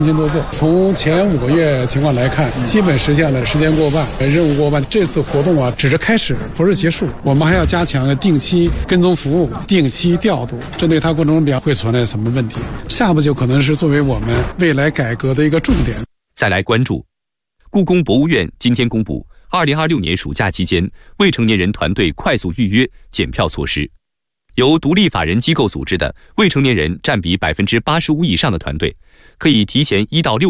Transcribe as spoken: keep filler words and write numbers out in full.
进度过，从前五个月情况来看，基本实现了时间过半，任务过半。这次活动啊，只是开始，不是结束。我们还要加强定期跟踪服务、定期调度，针对它过程中比会存在什么问题。下步就可能是作为我们未来改革的一个重点。 再来关注，故宫博物院今天公布二零二六年暑假期间未成年人团队快速预约检票措施。由独立法人机构组织的未成年人占比百分之八十五以上的团队，可以提前一到六